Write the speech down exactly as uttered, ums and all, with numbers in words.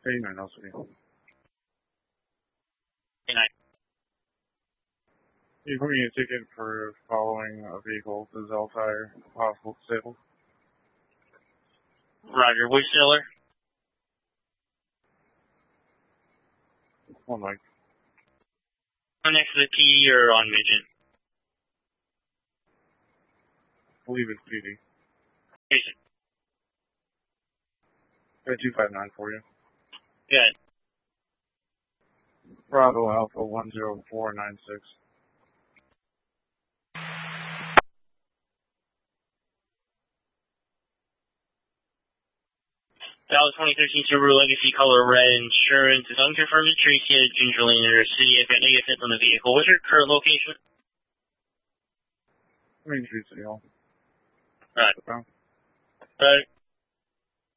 eighty-nine, I'll see you. eighty-nine. You put me a ticket for following a vehicle to Zeltire, possible disabled. Roger, which sailor? One mic. Next to the P or on Midget? I believe it's P D. Jason. Got two five nine for you. Good. Bravo Alpha one zero four nine six. Dallas twenty thirteen Subaru Legacy color red insurance is unconfirmed to Tracy at Ginger Lane in City. I've got negative hits on the vehicle. What's your current location? Main Street City Hall. Right. Brown. Right.